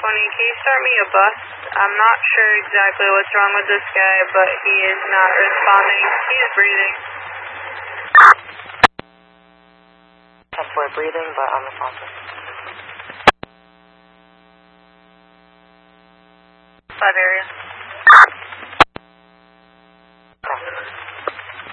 Can you start me a bus? I'm not sure exactly what's wrong with this guy, but he is not responding. He is breathing. 10-4 breathing, but unresponsive. 5 area.